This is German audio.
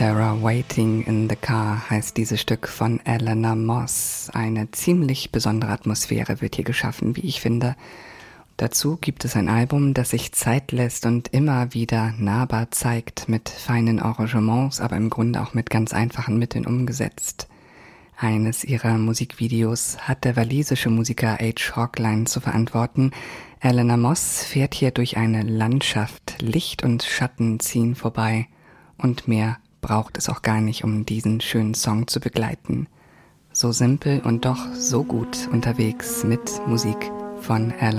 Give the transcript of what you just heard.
Sarah Waiting in the Car heißt dieses Stück von Eleanor Moss. Eine ziemlich besondere Atmosphäre wird hier geschaffen, wie ich finde. Dazu gibt es ein Album, das sich Zeit lässt und immer wieder nahbar zeigt, mit feinen Arrangements, aber im Grunde auch mit ganz einfachen Mitteln umgesetzt. Eines ihrer Musikvideos hat der walisische Musiker H. Hawkline zu verantworten. Eleanor Moss fährt hier durch eine Landschaft, Licht und Schatten ziehen vorbei und mehr braucht es auch gar nicht, um diesen schönen Song zu begleiten. So simpel und doch so gut unterwegs mit Musik von Eleanor